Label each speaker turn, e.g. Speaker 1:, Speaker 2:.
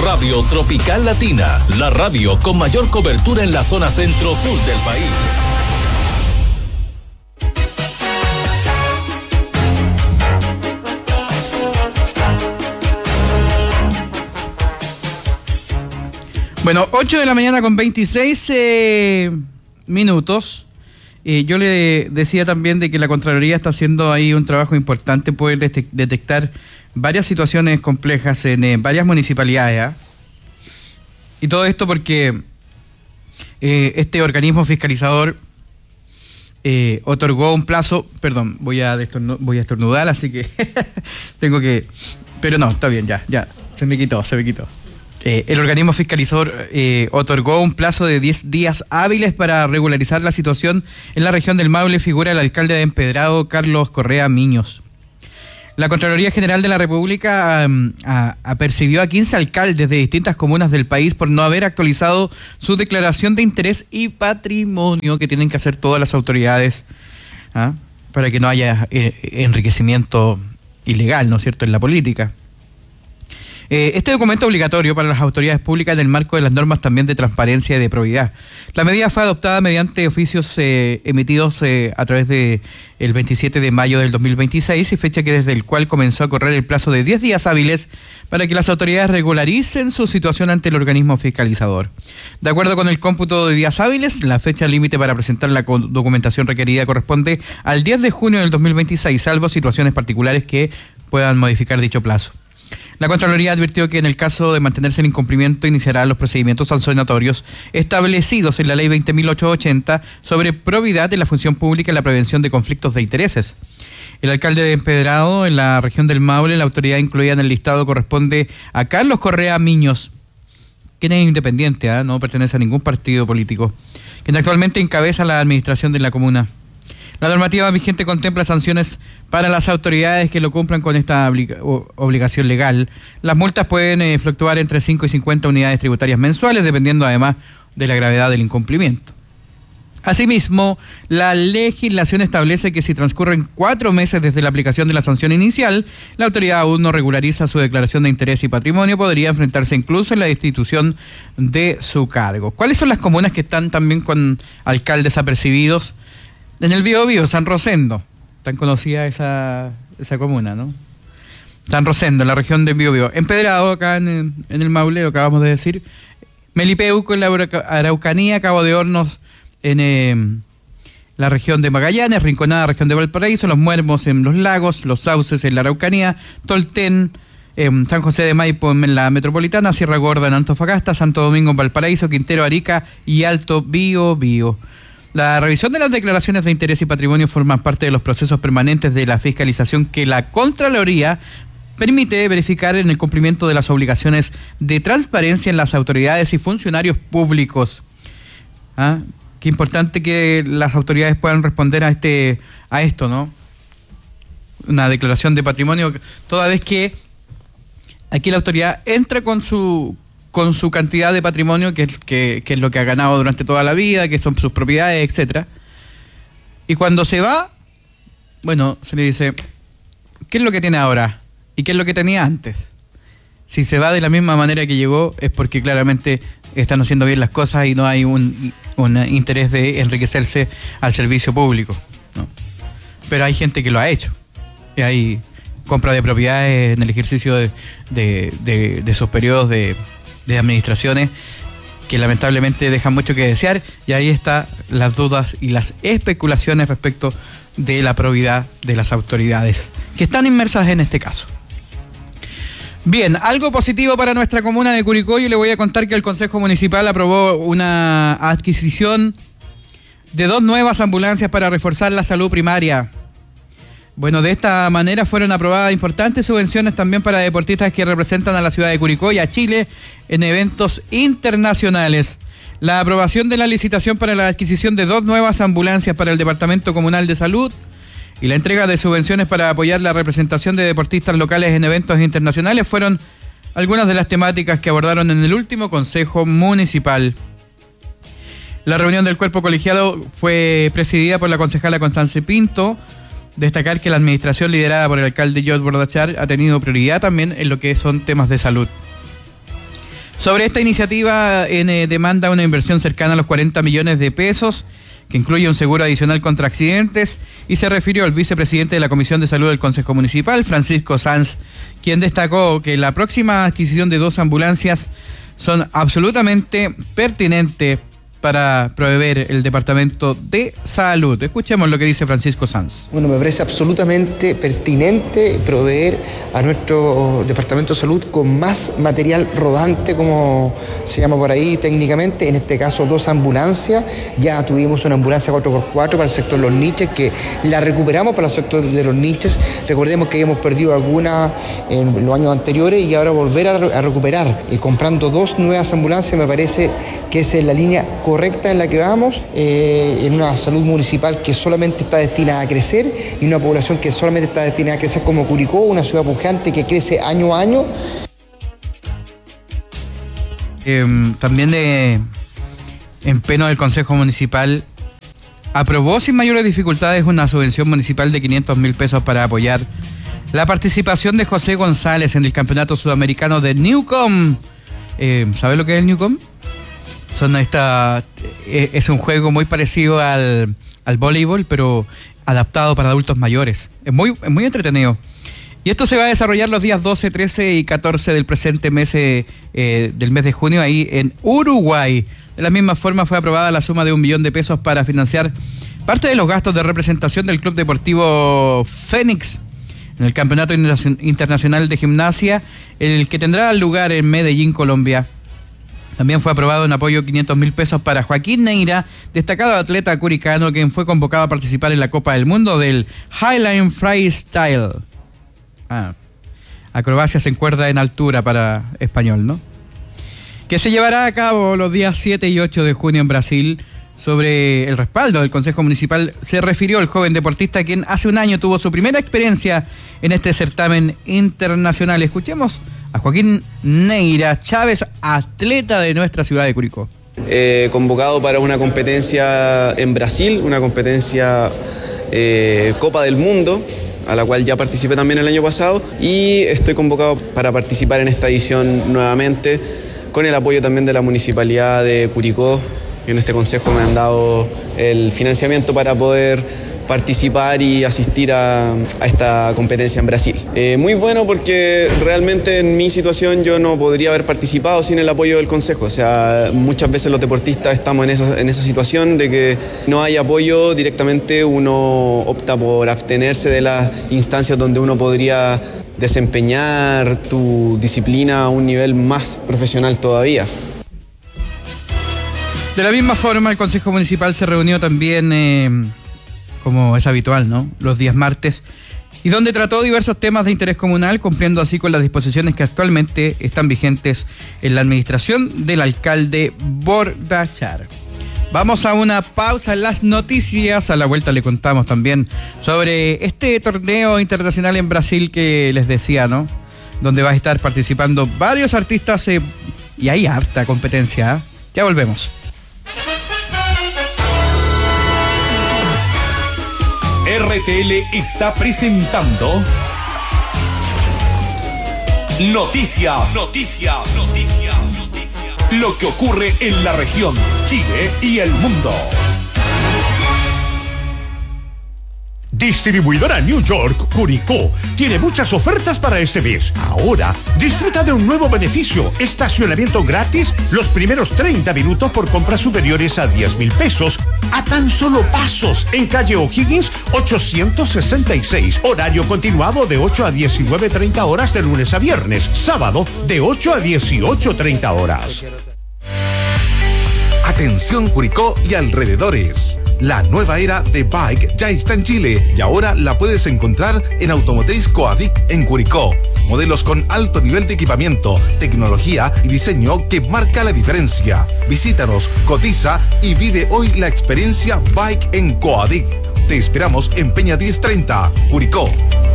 Speaker 1: Radio Tropical Latina, la radio con mayor cobertura en la zona centro-sur del país.
Speaker 2: Bueno, 8 de la mañana con 26 minutos. Yo le decía también de que la Contraloría está haciendo ahí un trabajo importante, poder detectar varias situaciones complejas en varias municipalidades. Y todo esto porque este organismo fiscalizador otorgó un plazo, perdón, voy a estornudar, así que tengo que... Pero no, está bien, ya, se me quitó. El organismo fiscalizador otorgó un plazo de 10 días hábiles para regularizar la situación en la región del Maule, figura el alcalde de Empedrado, Carlos Correa Miños. La Contraloría General de la República apercibió a 15 alcaldes de distintas comunas del país por no haber actualizado su declaración de interés y patrimonio que tienen que hacer todas las autoridades para que no haya enriquecimiento ilegal, ¿no es cierto?, en la política. Este documento es obligatorio para las autoridades públicas en el marco de las normas también de transparencia y de probidad. La medida fue adoptada mediante oficios emitidos a través de el 27 de mayo del 2026 y fecha que desde el cual comenzó a correr el plazo de 10 días hábiles para que las autoridades regularicen su situación ante el organismo fiscalizador. De acuerdo con el cómputo de días hábiles, la fecha límite para presentar la documentación requerida corresponde al 10 de junio del 2026, salvo situaciones particulares que puedan modificar dicho plazo. La Contraloría advirtió que en el caso de mantenerse el incumplimiento iniciará los procedimientos sancionatorios establecidos en la Ley 20.880 sobre probidad de la función pública y la prevención de conflictos de intereses. El alcalde de Empedrado, en la región del Maule, la autoridad incluida en el listado corresponde a Carlos Correa Miños, quien es independiente, no pertenece a ningún partido político, quien actualmente encabeza la administración de la comuna. La normativa vigente contempla sanciones para las autoridades que lo cumplan con esta obligación legal. Las multas pueden fluctuar entre 5 y 50 unidades tributarias mensuales, dependiendo además de la gravedad del incumplimiento. Asimismo, la legislación establece que si transcurren 4 meses desde la aplicación de la sanción inicial, la autoridad aún no regulariza su declaración de interés y patrimonio, podría enfrentarse incluso en la destitución de su cargo. ¿Cuáles son las comunas que están también con alcaldes apercibidos? En el Biobío, San Rosendo, tan conocida esa comuna, ¿no? San Rosendo, en la región del Biobío. Empedrado, acá en el Maule, lo acabamos de decir. Melipeuco, en la Araucanía. Cabo de Hornos, en la región de Magallanes. Rinconada, región de Valparaíso. Los Muermos, en los Lagos. Los Sauces, en la Araucanía. Tolten, San José de Maipo, en la metropolitana. Sierra Gorda, en Antofagasta. Santo Domingo, en Valparaíso. Quintero, Arica y Alto Biobío. La revisión de las declaraciones de interés y patrimonio forman parte de los procesos permanentes de la fiscalización que la Contraloría permite verificar en el cumplimiento de las obligaciones de transparencia en las autoridades y funcionarios públicos. Qué importante que las autoridades puedan responder a esto, ¿no? Una declaración de patrimonio, toda vez que aquí la autoridad entra con su cantidad de patrimonio, que es lo que ha ganado durante toda la vida, que son sus propiedades, etcétera. Y cuando se va, bueno, se le dice, ¿qué es lo que tiene ahora? ¿Y qué es lo que tenía antes? Si se va de la misma manera que llegó, es porque claramente están haciendo bien las cosas y no hay un interés de enriquecerse al servicio público, ¿no? Pero hay gente que lo ha hecho. Y hay compra de propiedades en el ejercicio de sus periodos de administraciones que lamentablemente dejan mucho que desear, y ahí están las dudas y las especulaciones respecto de la probidad de las autoridades que están inmersas en este caso. Bien, algo positivo para nuestra comuna de Curicó. Yo le voy a contar que el Consejo Municipal aprobó una adquisición de 2 nuevas ambulancias para reforzar la salud primaria. Bueno, de esta manera fueron aprobadas importantes subvenciones también para deportistas que representan a la ciudad de Curicó y a Chile en eventos internacionales. La aprobación de la licitación para la adquisición de 2 nuevas ambulancias para el Departamento Comunal de Salud y la entrega de subvenciones para apoyar la representación de deportistas locales en eventos internacionales fueron algunas de las temáticas que abordaron en el último Consejo Municipal. La reunión del cuerpo colegiado fue presidida por la concejala Constance Pinto. Destacar que la administración liderada por el alcalde George Bordachar ha tenido prioridad también en lo que son temas de salud. Sobre esta iniciativa, demanda una inversión cercana a los 40 millones de pesos, que incluye un seguro adicional contra accidentes, y se refirió al vicepresidente de la Comisión de Salud del Consejo Municipal, Francisco Sanz, quien destacó que la próxima adquisición de 2 ambulancias son absolutamente pertinentes para proveer el Departamento de Salud. Escuchemos lo que dice Francisco Sanz.
Speaker 3: Bueno, me parece absolutamente pertinente proveer a nuestro Departamento de Salud con más material rodante, como se llama por ahí técnicamente, en este caso 2 ambulancias. Ya tuvimos una ambulancia 4x4 para el sector de los niches, que la recuperamos para el sector de los niches. Recordemos que habíamos perdido algunas en los años anteriores y ahora volver a recuperar, comprando 2 nuevas ambulancias, me parece que esa es la línea correcta en la que vamos, en una salud municipal que solamente está destinada a crecer y una población que solamente está destinada a crecer como Curicó, una ciudad pujante que crece año a año.
Speaker 2: También en pleno del Consejo Municipal aprobó sin mayores dificultades una subvención municipal de 500.000 pesos para apoyar la participación de José González en el Campeonato Sudamericano de Newcom. ¿Sabes lo que es el Newcom? Es un juego muy parecido al voleibol, pero adaptado para adultos mayores. Es muy entretenido. Y esto se va a desarrollar los días 12, 13 y 14 del presente mes, del mes de junio, ahí en Uruguay. De la misma forma fue aprobada la suma de 1 millón de pesos para financiar parte de los gastos de representación del Club Deportivo Fénix en el Campeonato Internacional de Gimnasia, el que tendrá lugar en Medellín, Colombia. También fue aprobado un apoyo de 500.000 pesos para Joaquín Neira, destacado atleta curicano, quien fue convocado a participar en la Copa del Mundo del Highline Freestyle. Acrobacias en cuerda en altura para español, ¿no? Que se llevará a cabo los días 7 y 8 de junio en Brasil. Sobre el respaldo del Consejo Municipal se refirió el joven deportista, quien hace un año tuvo su primera experiencia en este certamen internacional. Escuchemos a Joaquín Neira Chávez, atleta de nuestra ciudad de Curicó.
Speaker 4: Convocado para una competencia en Brasil, una competencia Copa del Mundo, a la cual ya participé también el año pasado, y estoy convocado para participar en esta edición nuevamente, con el apoyo también de la Municipalidad de Curicó, que en este consejo me han dado el financiamiento para poder participar y asistir a esta competencia en Brasil. Muy bueno, porque realmente en mi situación yo no podría haber participado sin el apoyo del consejo. O sea, muchas veces los deportistas estamos en esa situación de que no hay apoyo directamente, uno opta por abstenerse de las instancias donde uno podría desempeñar tu disciplina a un nivel más profesional todavía.
Speaker 2: De la misma forma, el Consejo Municipal se reunió también, como es habitual, ¿no?, los días martes, y donde trató diversos temas de interés comunal, cumpliendo así con las disposiciones que actualmente están vigentes en la administración del alcalde Bordachar. Vamos a una pausa en las noticias. A la vuelta le contamos también sobre este torneo internacional en Brasil que les decía, ¿no?, donde va a estar participando varios artistas y hay harta competencia, ¿eh? Ya volvemos.
Speaker 1: RTL está presentando Noticias. Lo que ocurre en la región, Chile y el mundo.
Speaker 5: Distribuidora New York Curicó tiene muchas ofertas para este mes. Ahora, disfruta de un nuevo beneficio: estacionamiento gratis los primeros 30 minutos por compras superiores a 10.000 pesos, a tan solo pasos, en calle O'Higgins 866. Horario continuado de 8 a 19:30 horas de lunes a viernes. Sábado de 8 a 18:30 horas.
Speaker 6: Atención Curicó y alrededores. La nueva era de Bike ya está en Chile y ahora la puedes encontrar en Automotriz Coadic en Curicó. Modelos con alto nivel de equipamiento, tecnología y diseño que marca la diferencia. Visítanos, cotiza y vive hoy la experiencia Bike en Coadic. Te esperamos en Peña 1030, Curicó.